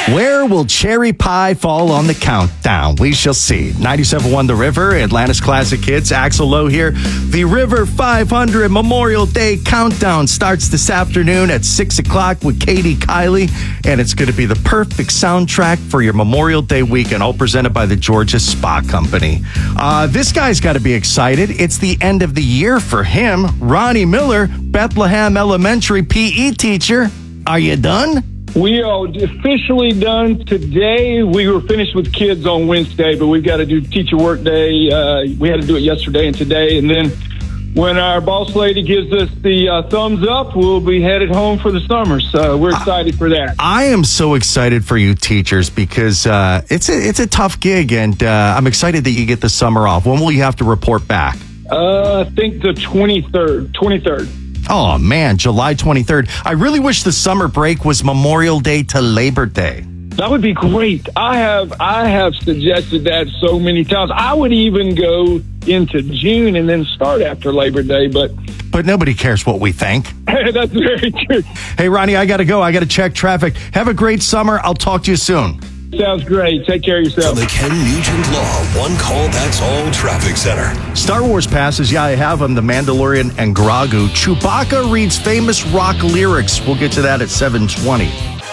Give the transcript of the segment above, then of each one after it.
Where will cherry pie fall on the countdown? We shall see. 97.1 The River, Atlanta's Classic Hits. Axel Lowe here. The River 500 Memorial Day Countdown starts this afternoon at 6 o'clock with Katie Kiley, and it's going to be the perfect soundtrack for your Memorial Day weekend, all presented by the Georgia Spa Company. This guy's got to be excited. It's the end of the year for him. Ronnie Miller, Bethlehem Elementary PE teacher. Are you done? We are officially done today. We were finished with kids on Wednesday, but we've got to do teacher work day. We had to do it yesterday and today. And then when our boss lady gives us the thumbs up, we'll be headed home for the summer. So we're excited for that. I am so excited for you teachers because it's a tough gig, and I'm excited that you get the summer off. When will you have to report back? I think the 23rd. Oh, man, July 23rd. I really wish the summer break was Memorial Day to Labor Day. That would be great. I have suggested that so many times. I would even go into June and then start after Labor Day, but nobody cares what we think. That's very true. Hey, Ronnie, I got to go. I got to check traffic. Have a great summer. I'll talk to you soon. Sounds great. Take care of yourself. From the Ken Nugent Law One Call That's All Traffic Center. Star Wars passes, yeah, I have them. The Mandalorian and Grogu. Chewbacca reads famous rock lyrics. We'll get to that at 7:20.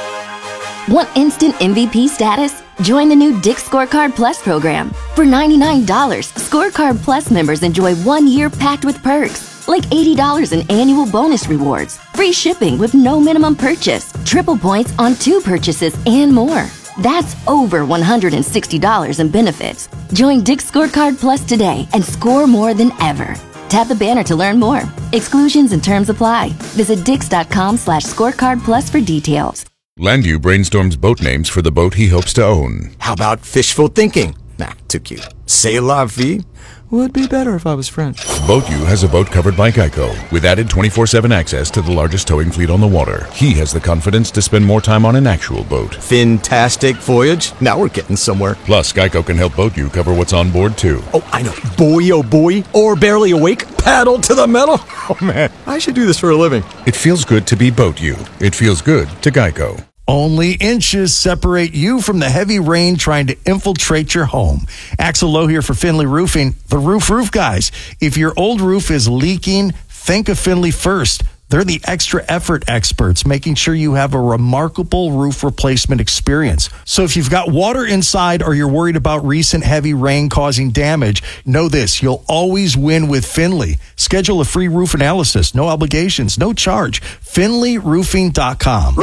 Want instant MVP status? Join the new Dick's Scorecard Plus program. For $99, Scorecard Plus members enjoy 1 year packed with perks, like $80 in annual bonus rewards, free shipping with no minimum purchase, triple points on 2 purchases, and more. That's over $160 in benefits. Join Dick's Scorecard Plus today and score more than ever. Tap the banner to learn more. Exclusions and terms apply. Visit dix.com/scorecard plus for details. Landu brainstorms boat names for the boat he hopes to own. How about fishful thinking? Nah, too cute. C'est la vie? Would be better if I was French. BoatU has a boat covered by Geico, with added 24/7 access to the largest towing fleet on the water. He has the confidence to spend more time on an actual boat. Fantastic voyage. Now we're getting somewhere. Plus, Geico can help BoatU cover what's on board, too. Oh, I know. Boy, oh boy. Or barely awake. Paddle to the metal. Oh, man. I should do this for a living. It feels good to be BoatU. It feels good to Geico. Only inches separate you from the heavy rain trying to infiltrate your home. Axel Lowe here for Finley Roofing, the roof guys. If your old roof is leaking, think of Finley first. They're the extra effort experts, making sure you have a remarkable roof replacement experience. So if you've got water inside or you're worried about recent heavy rain causing damage, know this, you'll always win with Finley. Schedule a free roof analysis, no obligations, no charge. FinleyRoofing.com.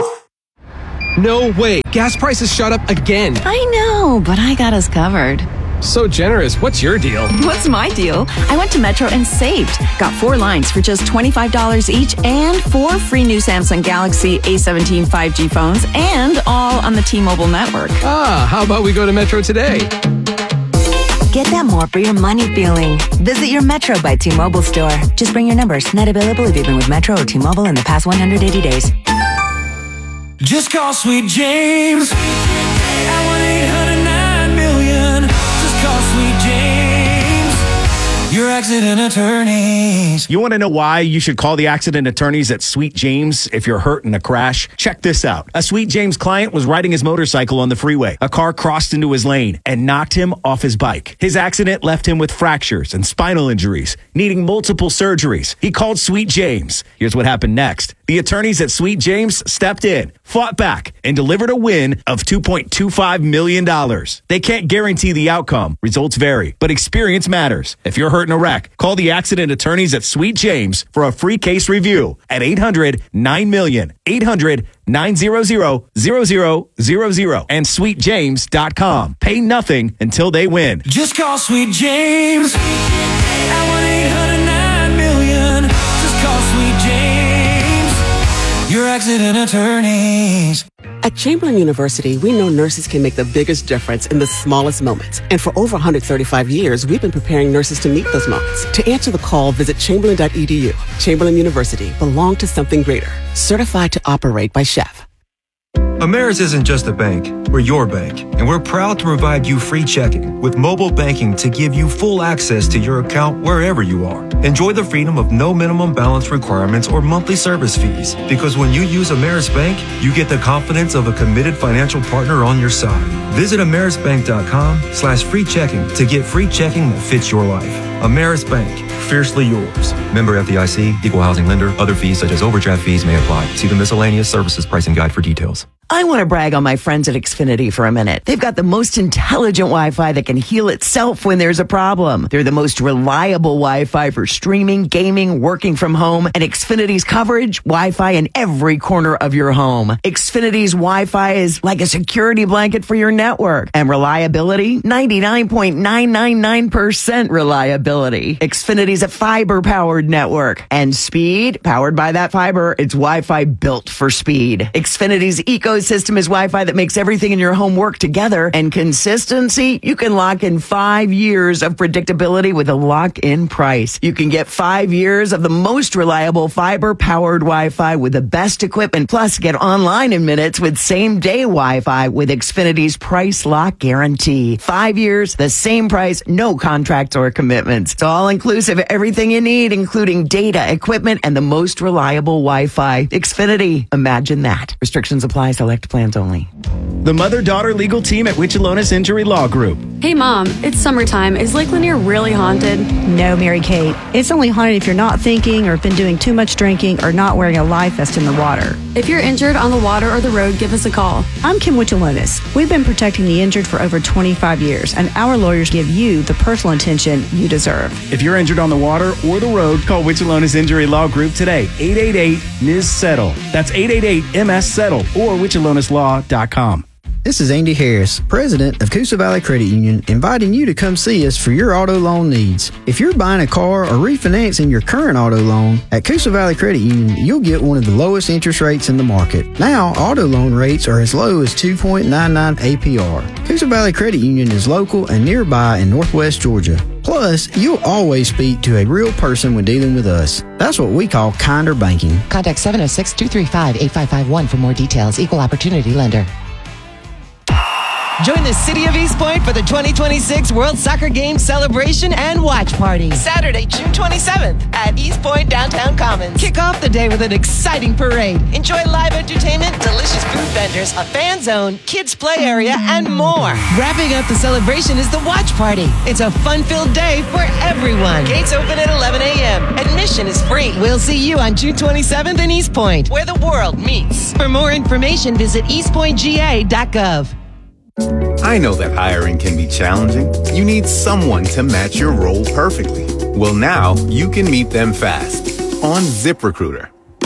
No way. Gas prices shot up again. I know, but I got us covered. So generous. What's your deal? What's my deal? I went to Metro and saved. Got 4 lines for just $25 each and 4 free new Samsung Galaxy A17 5G phones, and all on the T-Mobile network. How about we go to Metro today? Get that more for your money feeling. Visit your Metro by T-Mobile store. Just bring your numbers. Not available if you've been with Metro or T-Mobile in the past 180 days. Just call Sweet James at 1-800-9-million. Just call Sweet James, your accident attorneys. You want to know why you should call the accident attorneys at Sweet James if you're hurt in a crash? Check this out. A Sweet James client was riding his motorcycle on the freeway. A car crossed into his lane and knocked him off his bike. His accident left him with fractures and spinal injuries, needing multiple surgeries. He called Sweet James. Here's what happened next. The attorneys at Sweet James stepped in, fought back, and delivered a win of $2.25 million. They can't guarantee the outcome. Results vary, but experience matters. If you're hurt in a wreck, call the accident attorneys at Sweet James for a free case review at 800-9-million, 800-900-0000, and sweetjames.com. Pay nothing until they win. Just call Sweet James at 1-800-9-million. Just call Sweet James, your accident attorneys. At Chamberlain University, we know nurses can make the biggest difference in the smallest moments. And for over 135 years, we've been preparing nurses to meet those moments. To answer the call, visit chamberlain.edu. Chamberlain University, belong to something greater. Certified to operate by Chef. Ameris isn't just a bank, we're your bank, and we're proud to provide you free checking with mobile banking to give you full access to your account wherever you are. Enjoy the freedom of no minimum balance requirements or monthly service fees, because when you use Ameris Bank, you get the confidence of a committed financial partner on your side. Visit amerisbank.com/free checking to get free checking that fits your life. Ameris Bank, fiercely yours. Member FDIC, equal housing lender. Other fees such as overdraft fees may apply. See the miscellaneous services pricing guide for details. I want to brag on my friends at Xfinity for a minute. They've got the most intelligent Wi-Fi that can heal itself when there's a problem. They're the most reliable Wi-Fi for streaming, gaming, working from home, and Xfinity's coverage, Wi-Fi in every corner of your home. Xfinity's Wi-Fi is like a security blanket for your network. And reliability, 99.999% reliability. Xfinity's a fiber-powered network. And speed, powered by that fiber, it's Wi-Fi built for speed. Xfinity's ecosystem is Wi-Fi that makes everything in your home work together. And consistency, you can lock in 5 years of predictability with a lock-in price. You can get 5 years of the most reliable fiber-powered Wi-Fi with the best equipment. Plus, get online in minutes with same-day Wi-Fi with Xfinity's price lock guarantee. 5 years, the same price, no contracts or commitments. It's all-inclusive, everything you need, including data, equipment, and the most reliable Wi-Fi. Xfinity, imagine that. Restrictions apply. Select plans only. The mother-daughter legal team at Wichilonis Injury Law Group. Hey, Mom, it's summertime. Is Lake Lanier really haunted? No, Mary-Kate. It's only haunted if you're not thinking or have been doing too much drinking or not wearing a life vest in the water. If you're injured on the water or the road, give us a call. I'm Kim Wichilonis. We've been protecting the injured for over 25 years, and our lawyers give you the personal attention you deserve. If you're injured on the water or the road, call Wichilonis Injury Law Group today. 888-MIS-SETTLE. That's 888-MS-SETTLE or wichilonislaw.com. This is Andy Harris, president of Coosa Valley Credit Union, inviting you to come see us for your auto loan needs. If you're buying a car or refinancing your current auto loan, at Coosa Valley Credit Union, you'll get one of the lowest interest rates in the market. Now, auto loan rates are as low as 2.99 APR. Coosa Valley Credit Union is local and nearby in Northwest Georgia. Plus, you'll always speak to a real person when dealing with us. That's what we call kinder banking. Contact 706-235-8551 for more details. Equal Opportunity Lender. Join the city of East Point for the 2026 World Soccer Games celebration and watch party. Saturday, June 27th at East Point Downtown Commons. Kick off the day with an exciting parade. Enjoy live entertainment, delicious food vendors, a fan zone, kids play area, and more. Wrapping up the celebration is the watch party. It's a fun-filled day for everyone. Gates open at 11 a.m. Admission is free. We'll see you on June 27th in East Point, where the world meets. For more information, visit eastpointga.gov. I know that hiring can be challenging. You need someone to match your role perfectly. Well, now you can meet them fast on ZipRecruiter.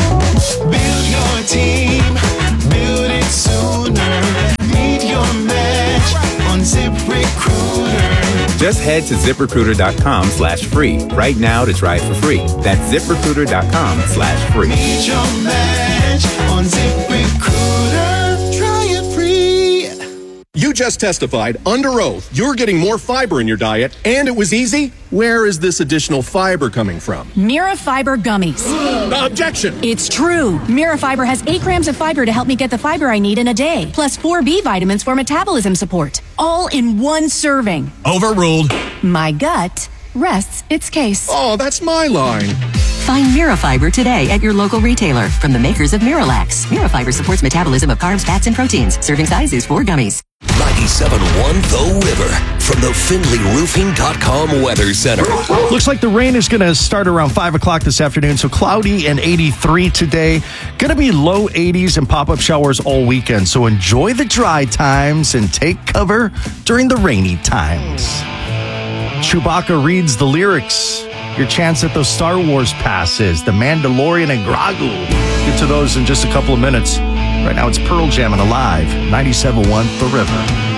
Build your team, build it sooner. Meet your match on ZipRecruiter. Just head to ZipRecruiter.com/free right now to try it for free. That's ZipRecruiter.com/free. Meet your match on ZipRecruiter. Try it free. You just testified under oath you're getting more fiber in your diet, and it was easy. Where is this additional fiber coming from? Mirafiber gummies. Objection! It's true. Mirafiber has 8 grams of fiber to help me get the fiber I need in a day, plus 4 B vitamins for metabolism support, all in one serving. Overruled. My gut rests its case. Oh, that's my line. Find Mirafiber today at your local retailer from the makers of Miralax. Mirafiber supports metabolism of carbs, fats, and proteins. Serving size is 4 gummies. 97.1 The River from the FindlayRoofing.com Weather Center. Looks like the rain is going to start around 5 o'clock this afternoon, so cloudy and 83 today. Going to be low 80s and pop-up showers all weekend, so enjoy the dry times and take cover during the rainy times. Chewbacca reads the lyrics. Your chance at those Star Wars passes, The Mandalorian and Grogu. Get to those in just a couple of minutes. Right now it's Pearl Jam and Alive, 97.1 The River.